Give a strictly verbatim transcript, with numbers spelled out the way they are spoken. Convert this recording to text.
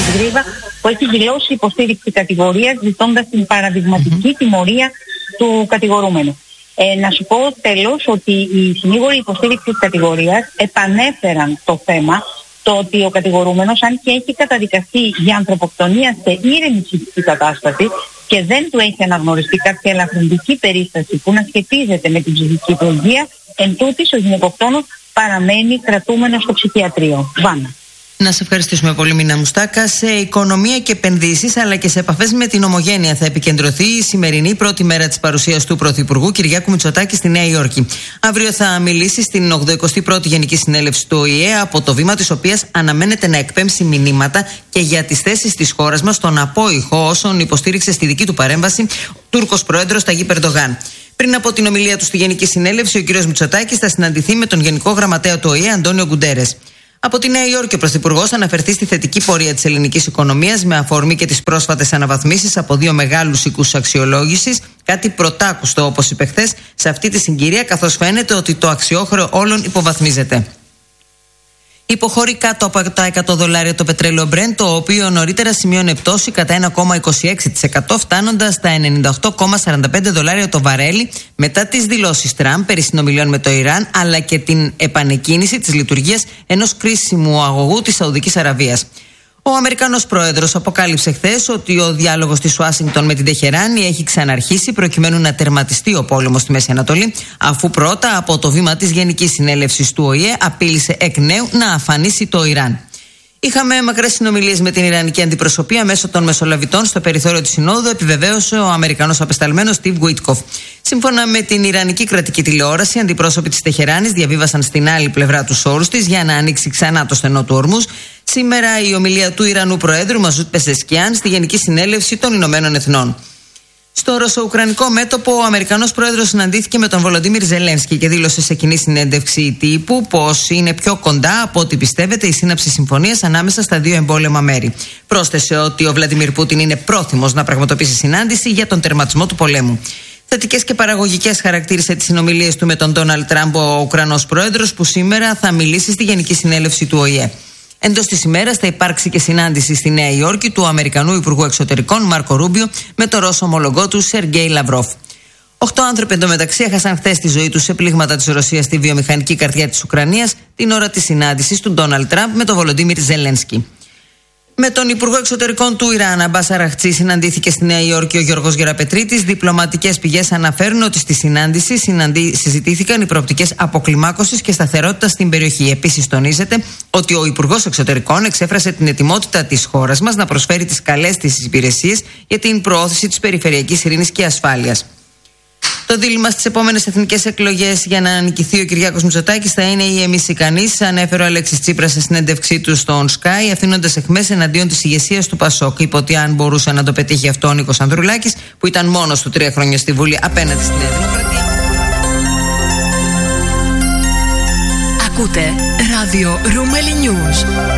της Γρήβα, που έχει δηλώσει υποστήριξη κατηγορίας, ζητώντας την παραδειγματική mm-hmm. τιμωρία του κατηγορούμενου. Ε, να σου πω τέλος ότι οι συνήγοροι υποστήριξη της κατηγορίας επανέφεραν το θέμα, το ότι ο κατηγορούμενος, αν και έχει καταδικαστεί για ανθρωποκτονία σε ήρεμη ψυχική κατάσταση και δεν του έχει αναγνωριστεί κάποια ελαφρυντική περίσταση που να σχετίζεται με την ψυχική του υγεία, εν τούτης ο γυναικοκτόνος παραμένει κρατούμενος στο ψυχιατρίο. Βάνα. Να σε ευχαριστήσουμε πολύ, Μίνα Μουστάκα. Σε οικονομία και επενδύσεις αλλά και σε επαφές με την ομογένεια θα επικεντρωθεί η σημερινή πρώτη μέρα της παρουσίας του Πρωθυπουργού Κυριάκου Μητσοτάκη στη Νέα Υόρκη. Αύριο θα μιλήσει στην ογδοηκοστή πρώτη Γενική Συνέλευση του Ο Η Ε, από το βήμα της οποίας αναμένεται να εκπέμψει μηνύματα και για τις θέσεις της χώρας μας στον απόϊχο όσων υποστήριξε στη δική του παρέμβαση ο Τούρκος πρόεδρος Ταγίπ Ερντογάν. Πριν από την ομιλία του στη Γενική Συνέλευση, ο κ. Μητσοτάκης θα συναντηθεί με τον Γενικό Γραμματέα του Ο Η Ε, Αντώνιο Γκουντέρες. Από τη Νέα Υόρκη, ο Πρωθυπουργός αναφερθεί στη θετική πορεία της ελληνικής οικονομίας με αφορμή και τις πρόσφατες αναβαθμίσεις από δύο μεγάλους οίκους αξιολόγησης, κάτι πρωτάκουστο, όπως είπε χθες, σε αυτή τη συγκυρία, καθώς φαίνεται ότι το αξιόχρεο όλων υποβαθμίζεται. Υποχωρεί κάτω από τα εκατό δολάρια το πετρέλαιο Brent, το οποίο νωρίτερα σημείωνε πτώση κατά ένα κόμμα είκοσι έξι τοις εκατό, φτάνοντας στα ενενήντα οκτώ κόμμα σαράντα πέντε δολάρια το βαρέλι, μετά τις δηλώσεις Τραμπ περί συνομιλιών με το Ιράν, αλλά και την επανεκκίνηση της λειτουργίας ενός κρίσιμου αγωγού της Σαουδικής Αραβίας. Ο Αμερικανός πρόεδρος αποκάλυψε χθες ότι ο διάλογος της Ουάσιγκτον με την Τεχεράνη έχει ξαναρχίσει προκειμένου να τερματιστεί ο πόλεμος στη Μέση Ανατολή, αφού πρώτα από το βήμα της Γενικής Συνέλευσης του Ο Η Ε απείλησε εκ νέου να αφανίσει το Ιράν. Είχαμε μακρές συνομιλίες με την Ιρανική αντιπροσωπεία μέσω των μεσολαβητών στο περιθώριο της Συνόδου, επιβεβαίωσε ο Αμερικανός απεσταλμένος Steve Witkoff. Σύμφωνα με την Ιρανική κρατική τηλεόραση, οι αντιπρόσωποι της Τεχεράνης διαβίβασαν στην άλλη πλευρά τους όρους της για να ανοίξει ξανά το στενό του Ορμούζ. Σήμερα η ομιλία του Ιρανού Προέδρου Μαζούτ Πεζεσκιάν στη Γενική Συνέλευση των Ηνωμένων Εθνών. Στο ρωσο-ουκρανικό μέτωπο, ο Αμερικανός πρόεδρος συναντήθηκε με τον Βολοντίμιρ Ζελένσκι και δήλωσε σε κοινή συνέντευξη τύπου πως είναι πιο κοντά από ό,τι πιστεύετε η σύναψη συμφωνίας ανάμεσα στα δύο εμπόλεμα μέρη. Πρόσθεσε ότι ο Βλαντιμίρ Πούτιν είναι πρόθυμος να πραγματοποιήσει συνάντηση για τον τερματισμό του πολέμου. Θετικές και παραγωγικές χαρακτήρισε τις συνομιλίες του με τον Ντόναλντ Τραμπ ο Ουκρανός πρόεδρος, που σήμερα θα μιλήσει στη Γενική Συνέλευση του Ο Η Ε. Εντός της ημέρας θα υπάρξει και συνάντηση στη Νέα Υόρκη του Αμερικανού Υπουργού Εξωτερικών Μάρκο Ρούμπιο με τον Ρώσο ομολογό του Σεργέη Λαυρόφ. Οχτώ άνθρωποι εντωμεταξύ έχασαν χθες τη ζωή τους σε πλήγματα της Ρωσίας στη βιομηχανική καρδιά της Ουκρανίας την ώρα της συνάντησης του Ντόναλντ Τραμπ με τον Βολοντίμιρ Ζελένσκι. Με τον Υπουργό Εξωτερικών του Ιράν, Αμπάς Αραχτσί, συναντήθηκε στη Νέα Υόρκη ο Γιώργος Γεραπετρίτης. Διπλωματικές πηγές αναφέρουν ότι στη συνάντηση συναντή... συζητήθηκαν οι προοπτικές αποκλιμάκωσης και σταθερότητας στην περιοχή. Επίσης, τονίζεται ότι ο Υπουργός Εξωτερικών εξέφρασε την ετοιμότητα της χώρας μας να προσφέρει τις καλές της υπηρεσίες για την προώθηση της περιφερειακής ειρήνης και ασφάλειας. Το δίλημμα στις επόμενες εθνικές εκλογές για να νικηθεί ο Κυριάκος Μητσοτάκης θα είναι η εμείς ή κανείς, ανέφερε ο Αλέξης Τσίπρας σε συνέντευξή του στον Sky, αφήνοντας αιχμές εναντίον της ηγεσίας του Πασόκ. Είπε ότι αν μπορούσε να το πετύχει αυτό ο Νίκος Ανδρουλάκης, που ήταν μόνος του τρία χρόνια στη Βουλή απέναντι στη Νέα Δημοκρατία. Ακούτε ράδιο Roomeli News.